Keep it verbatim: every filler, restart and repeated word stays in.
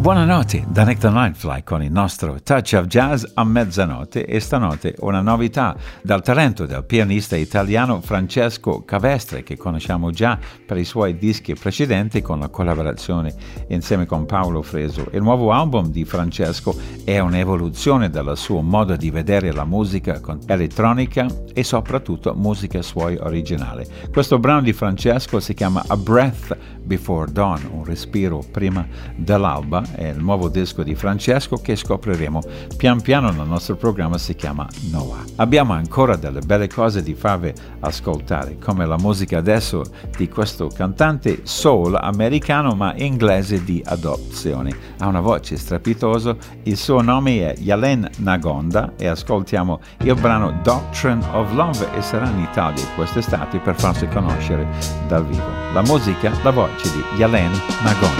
Buonanotte da Nick the Nightfly con il nostro Touch of Jazz a mezzanotte e stanotte una novità dal talento del pianista italiano Francesco Cavestre, che conosciamo già per i suoi dischi precedenti con la collaborazione insieme con Paolo Fresu. Il nuovo album di Francesco è un'evoluzione del suo modo di vedere la musica con elettronica e soprattutto musica suoi originale. Questo brano di Francesco si chiama A Breath Before Dawn, un respiro prima dell'alba. È il nuovo disco di Francesco che scopriremo pian piano nel nostro programma, si chiama Noah. Abbiamo ancora delle belle cose di farvi ascoltare, come la musica adesso di questo cantante soul americano ma inglese di adozione. Ha una voce strepitosa, il suo nome è Yalen Nagonda e ascoltiamo il brano Doctrine of Love e sarà in Italia quest'estate per farsi conoscere dal vivo. La musica, la voce di Yalen Nagonda.